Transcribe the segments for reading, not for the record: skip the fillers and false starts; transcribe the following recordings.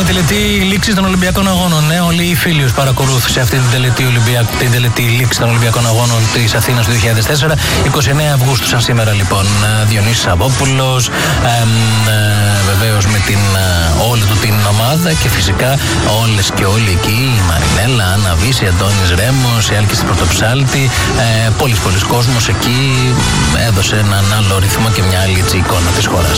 τελετή λήξη των Ολυμπιακών Αγώνων. Ναι, όλοι οι φίλοι παρακολούθησε αυτή την τελετή λήξη των Ολυμπιακών Αγώνων της Αθήνας 2004. 29 Αυγούστου, σαν σήμερα λοιπόν. Διονύσης Σαββόπουλος, βεβαίως με όλη του την ομάδα και φυσικά όλες και όλοι εκεί. Η Μαρινέλα, Άννα Βύση, Αντώνης Ρέμος, η Άλκης Πρωτοψάλτη. Πολλοί κόσμος εκεί έδωσε έναν άλλο ρυθμό και μια άλλη εικόνα της χώρας.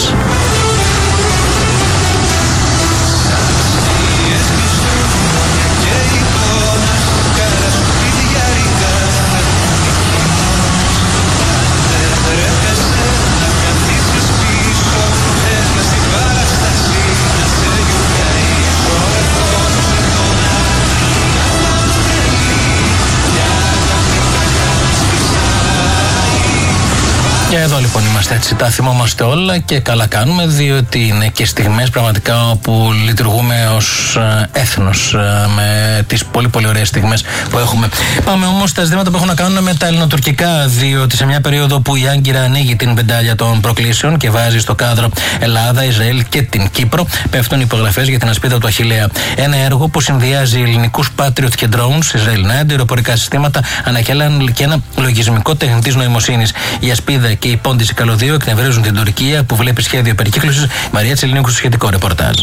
Και εδώ λοιπόν είμαστε έτσι, τα θυμόμαστε όλα και καλά κάνουμε, διότι είναι και στιγμές πραγματικά όπου λειτουργούμε ως έθνος με τις πολύ πολύ ωραίες στιγμές που έχουμε. Πάμε όμως στα ζητήματα που έχουν να κάνουν με τα ελληνοτουρκικά, διότι σε μια περίοδο που η Άγκυρα ανοίγει την πεντάλια των προκλήσεων και βάζει στο κάδρο Ελλάδα, Ισραήλ και την Κύπρο, πέφτουν υπογραφές για την ασπίδα του Αχιλλέα. Ένα έργο που συνδυάζει ελληνικούς Patriot και drones, Ισραηλινά αντιεροπορικά συστήματα, αναχέλαν και ένα λογισμικό τεχνητής νοημοσύνης. Η ασπίδα και η πόντιση καλωδίου εκνευρίζουν την Τουρκία που βλέπει σχέδιο περικύκλωσης. Μαρία Τσελινίκου στο σχετικό ρεπορτάζ.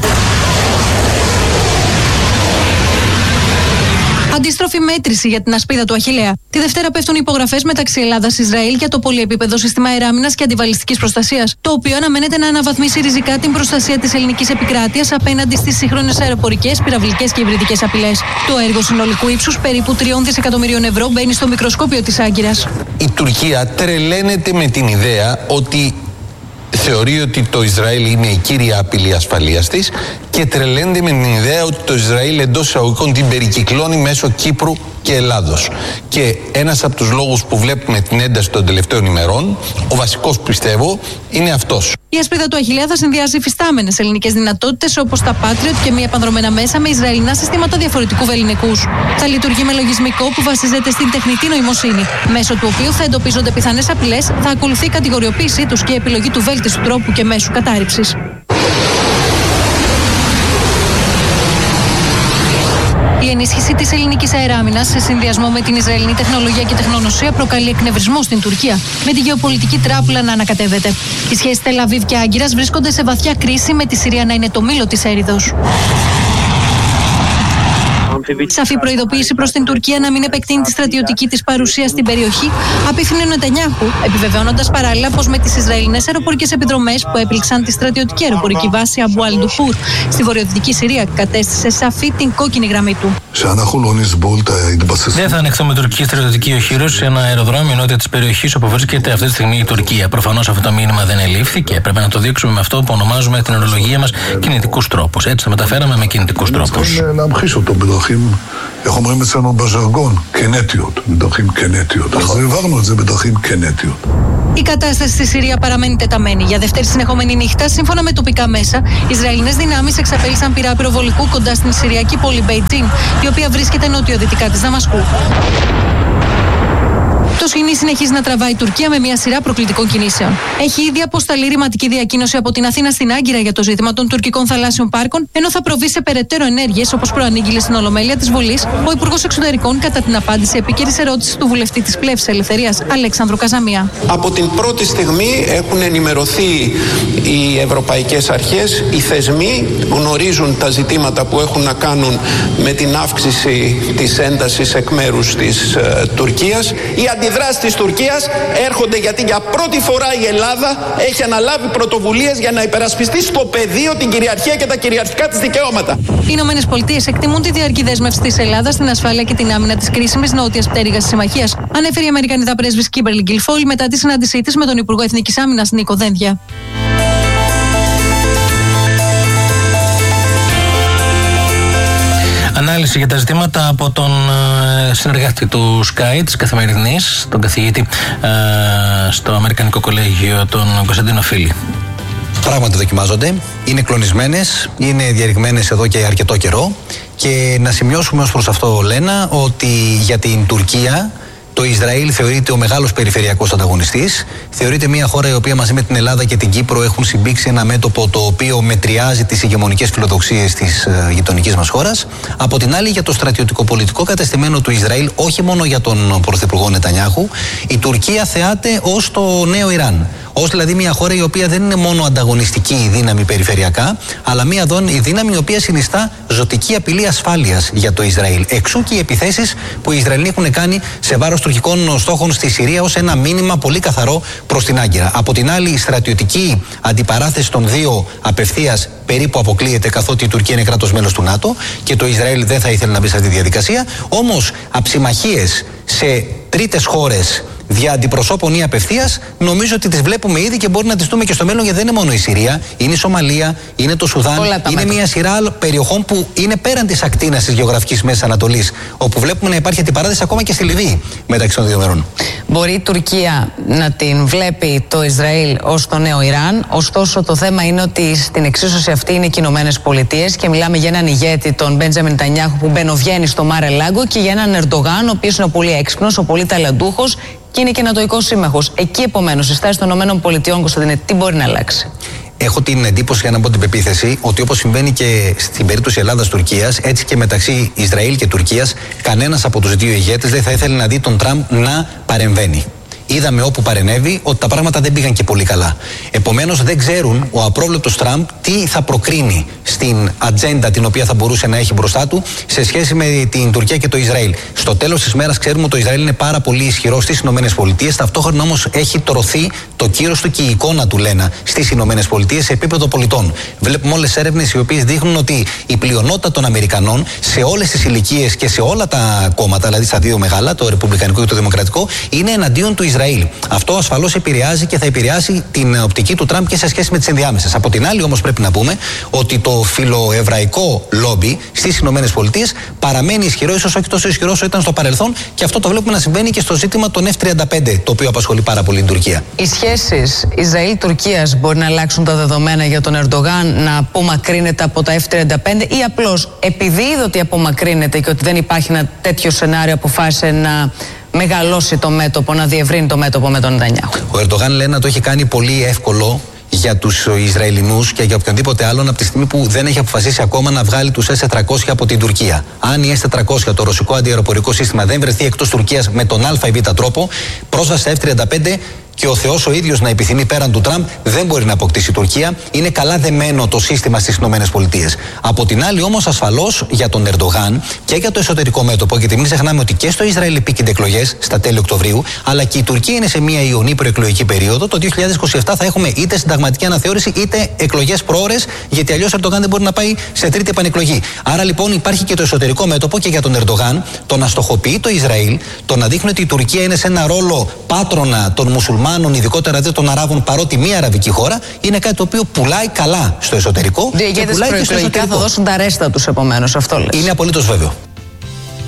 Αντίστροφη μέτρηση για την ασπίδα του Αχιλλέα. Τη Δευτέρα πέφτουν υπογραφές μεταξύ Ελλάδας-Ισραήλ για το πολυεπίπεδο σύστημα αεράμινας και αντιβαλιστικής προστασίας, το οποίο αναμένεται να αναβαθμίσει ριζικά την προστασία της ελληνικής επικράτειας απέναντι στις σύγχρονες αεροπορικές, πυραυλικές και υβριδικές απειλές. Το έργο συνολικού ύψους περίπου 3 δισεκατομμυρίων ευρώ μπαίνει στο μικροσκόπιο της Άγκυρας. Η Τουρκία τρελαίνεται με την ιδέα ότι θεωρεί ότι το Ισραήλ είναι η κύρια απειλή ασφαλείας της και τρελαίνεται με την ιδέα ότι το Ισραήλ εντός εισαγωγικών την περικυκλώνει μέσω Κύπρου και Ελλάδος. Και ένας από τους λόγους που βλέπουμε την ένταση των τελευταίων ημερών, ο βασικός πιστεύω, είναι αυτός. Η ασπίδα του Αχιλλέα θα συνδυάζει υφιστάμενες ελληνικές δυνατότητες όπως τα Patriot και μη επανδρομένα μέσα με Ισραηλινά συστήματα διαφορετικού βεληνικούς. Θα λειτουργεί με λογισμικό που βασίζεται στην τεχνητή νοημοσύνη, μέσω του οποίου θα εντοπίζονται πιθανές απειλές, θα ακολουθεί η κατηγοριοποίησή τους και η επιλογή του βέλτιστου τρόπου και μέσου κατάρριψης. Η ενίσχυση της ελληνικής αεράμινας σε συνδυασμό με την Ισραηλινή τεχνολογία και τεχνογνωσία προκαλεί εκνευρισμό στην Τουρκία, με τη γεωπολιτική τράπουλα να ανακατεύεται. Οι σχέσεις Τελ-Αβίβ και Άγκυρας βρίσκονται σε βαθιά κρίση, με τη Συρία να είναι το μήλο της έριδος. Σαφή προειδοποίηση προς την Τουρκία να μην επεκτείνει τη στρατιωτική της παρουσία στην περιοχή απίφθινε ο Νετανιάχου, επιβεβαιώνοντας παράλληλα πως με τις Ισραηλινές αεροπορικές επιδρομές που έπληξαν τη στρατιωτική αεροπορική βάση Αμπού Αλ-Ντουφούρ στη βορειοδυτική Συρία κατέστησε σαφή την κόκκινη γραμμή του. Δεν θα ανεχθούμε τουρκική στρατιωτική οχύρωση σε ένα αεροδρόμιο νότια της περιοχής όπου βρίσκεται αυτή τη στιγμή η Τουρκία. Προφανώς αυτό το μήνυμα δεν ελήφθη και πρέπει να το δείξουμε με αυτό που ονομάζουμε την ορολογία μας κινητικούς τρόπους. Έτσι το μεταφέραμε με κινητικούς τρόπους. איך אומרים אצלנו בז'רגון, קינטיות, בדרכים קינטיות. אז העברנו את זה בדרכים קינטיות. Η κατάσταση στη Συρία παραμένει τεταμένη. Για δεύτερη συνεχόμενη νύχτα, σύμφωνα με τοπικά μέσα, οι Ισραηλινές δυνάμεις εξαπέλυσαν πυρά πυροβολικού κοντά στην Συριακή πόλη Μπεϊτζίν, η οποία βρίσκεται νοτιοδυτικά της Δαμασκού. Το σκηνή συνεχίζει να τραβάει η Τουρκία με μια σειρά προκλητικών κινήσεων. Έχει ήδη αποσταλεί ρηματική διακοίνωση από την Αθήνα στην Άγκυρα για το ζήτημα των τουρκικών θαλάσσιων πάρκων, ενώ θα προβεί σε περαιτέρω ενέργειες, όπως προανήγγειλε στην Ολομέλεια της Βουλής ο Υπουργός Εξωτερικών κατά την απάντηση επίκαιρης ερώτησης του βουλευτή της Πλεύσης Ελευθερίας, Αλέξανδρου Καζαμία. Από την πρώτη στιγμή έχουν ενημερωθεί οι ευρωπαϊκές αρχές, οι θεσμοί γνωρίζουν τα ζητήματα που έχουν να κάνουν με την αύξηση της έντασης εκ μέρους της Τουρκίας. Οι αντιδράσεις της Τουρκίας έρχονται γιατί για πρώτη φορά η Ελλάδα έχει αναλάβει πρωτοβουλίες για να υπερασπιστεί στο πεδίο την κυριαρχία και τα κυριαρχικά της δικαιώματα. Οι Ηνωμένες Πολιτείες εκτιμούν τη διαρκή δέσμευση της Ελλάδας στην ασφάλεια και την άμυνα της κρίσιμης νότιας πτέρυγας της συμμαχίας, ανέφερε η Αμερικανίδα πρέσβης Κίμπερλι Γκιλφόιλ μετά τη συνάντησή της με τον Υπουργό Εθνικής Άμυνας Νίκο Δένδια. Ανάλυση για τα ζητήματα από τον συνεργάτη του Sky, της Καθημερινής, τον καθηγητή στο Αμερικανικό Κολέγιο, τον Κωνσταντίνο Φίλη. Πράγματι δοκιμάζονται, είναι κλονισμένες, είναι διαρριγμένες εδώ και αρκετό καιρό και να σημειώσουμε ως προς αυτό, Λένα, ότι για την Τουρκία Το Ισραήλ θεωρείται ο μεγάλος περιφερειακός ανταγωνιστής. Θεωρείται μια χώρα η οποία μαζί με την Ελλάδα και την Κύπρο έχουν συμπήξει ένα μέτωπο το οποίο μετριάζει τις ηγεμονικές φιλοδοξίες της γειτονικής μας χώρας. Από την άλλη, για το στρατιωτικό-πολιτικό κατεστημένο του Ισραήλ, όχι μόνο για τον Πρωθυπουργό Νετανιάχου, η Τουρκία θεάται ως το νέο Ιράν. Ως δηλαδή μια χώρα η οποία δεν είναι μόνο ανταγωνιστική δύναμη περιφερειακά, αλλά μια δύναμη η οποία συνιστά ζωτική απειλή ασφάλειας για το Ισραήλ. Εξού και οι επιθέσεις που οι Ισραηλοί έχουν κάνει σε βάρος τουρκικών στόχων στη Συρία ως ένα μήνυμα πολύ καθαρό προς την Άγκυρα. Από την άλλη, η στρατιωτική αντιπαράθεση των δύο απευθείας περίπου αποκλείεται, καθότι η Τουρκία είναι κράτος μέλος του ΝΑΤΟ και το Ισραήλ δεν θα ήθελε να μπει σε αυτή τη διαδικασία. Όμως, αψημαχίες σε τρίτες χώρες δια αντιπροσώπων ή απευθείας, νομίζω ότι τις βλέπουμε ήδη και μπορεί να τις δούμε και στο μέλλον, γιατί δεν είναι μόνο η Συρία, είναι η Σομαλία, είναι το Σουδάν, είναι μια σειρά περιοχών που είναι πέραν της ακτίνας της γεωγραφικής Μέσης Ανατολής, όπου βλέπουμε να υπάρχει αντιπαράθεση ακόμα και στη Λιβύη μεταξύ των δύο μερών. Μπορεί η Τουρκία να την βλέπει το Ισραήλ ως το νέο Ιράν, ωστόσο το θέμα είναι ότι στην εξίσωση αυτή είναι οι Ηνωμένες Πολιτείες και μιλάμε για έναν ηγέτη, τον Μπέντζαμιν Νετανιάχου, που μπαινοβγαίνει στο Μάρε Λάγκο, και για έναν Ερντογάν, ο οποίος είναι πολύ έξυπνος, ο πολύ ταλαντούχος και είναι και νατοϊκός σύμμαχος. Εκεί επομένως η στάση των ΗΠΑ, Κωνσταντίνε, τι μπορεί να αλλάξει? Έχω την εντύπωση, για να πω την πεποίθηση, ότι όπως συμβαίνει και στην περίπτωση Ελλάδας-Τουρκίας, έτσι και μεταξύ Ισραήλ και Τουρκίας, κανένας από τους δύο ηγέτες δεν θα ήθελε να δει τον Τραμπ να παρεμβαίνει. Είδαμε όπου παρενέβη ότι τα πράγματα δεν πήγαν και πολύ καλά. Επομένως, δεν ξέρουν ο απρόβλεπτος Τραμπ τι θα προκρίνει στην ατζέντα την οποία θα μπορούσε να έχει μπροστά του σε σχέση με την Τουρκία και το Ισραήλ. Στο τέλος της μέρας, ξέρουμε ότι το Ισραήλ είναι πάρα πολύ ισχυρό στις ΗΠΑ. Ταυτόχρονα όμως έχει τρωθεί το κύρος του και η εικόνα του, λένε, στις ΗΠΑ σε επίπεδο πολιτών. Βλέπουμε όλες τις έρευνες οι οποίες δείχνουν ότι η πλειονότητα των Αμερικανών σε όλες τις ηλικίες και σε όλα τα κόμματα, δηλαδή στα δύο μεγάλα, το Ρεπουμπλικανικό και το Δημοκρατικό, είναι εναντίον του Ισραήλ. Αυτό ασφαλώς επηρεάζει και θα επηρεάσει την οπτική του Τραμπ και σε σχέση με τις ενδιάμεσες. Από την άλλη, όμως, πρέπει να πούμε ότι το φιλοεβραϊκό λόμπι στις ΗΠΑ παραμένει ισχυρό, ίσως όχι τόσο ισχυρό όσο ήταν στο παρελθόν, και αυτό το βλέπουμε να συμβαίνει και στο ζήτημα των F-35, το οποίο απασχολεί πάρα πολύ την Τουρκία. Οι σχέσεις Ισραήλ-Τουρκίας μπορεί να αλλάξουν τα δεδομένα για τον Ερντογάν να απομακρύνεται από τα F-35, ή απλώς επειδή είδε ότι απομακρύνεται και ότι δεν υπάρχει ένα τέτοιο σενάριο, αποφάσισε να μεγαλώσει το μέτωπο, να διευρύνει το μέτωπο με τον Νετανιάχου? Ο Ερντογάν, λέει, να το έχει κάνει πολύ εύκολο για τους Ισραηλινούς και για οποιονδήποτε άλλον από τη στιγμή που δεν έχει αποφασίσει ακόμα να βγάλει τους S-400 από την Τουρκία. Αν η S-400, το ρωσικό αντιαεροπορικό σύστημα, δεν βρεθεί εκτός Τουρκίας με τον α ή β τρόπο, πρόσβαση στα F-35 και ο Θεός ο ίδιος να επιθυμεί πέραν του Τραμπ, δεν μπορεί να αποκτήσει η Τουρκία. Είναι καλά δεμένο το σύστημα στις ΗΠΑ. Από την άλλη, όμως, ασφαλώς για τον Ερντογάν και για το εσωτερικό μέτωπο, γιατί μην ξεχνάμε ότι και στο Ισραήλ επίκυνται εκλογές στα τέλη Οκτωβρίου, αλλά και η Τουρκία είναι σε μια ιονή προεκλογική περίοδο. Το 2027 θα έχουμε είτε συνταγματική αναθεώρηση είτε εκλογές προώρες, γιατί αλλιώς ο Ερντογάν δεν μπορεί να πάει σε τρίτη επανεκλογή. Άρα λοιπόν υπάρχει και το εσωτερικό μέτωπο και για τον Ερντογάν, το να στοχοποιεί το Ισραήλ, το να δείχνει ότι η Τουρκία είναι σε ένα ρόλο πάτρονα των μουσουλμάνων, ειδικότερα των Αράβων, παρότι μία αραβική χώρα, είναι κάτι το οποίο πουλάει καλά στο εσωτερικό. Και πουλάει και στο εξωτερικό. Θα δώσουν τα ρέστα τους, επομένως, αυτό λες? Είναι απολύτως βέβαιο.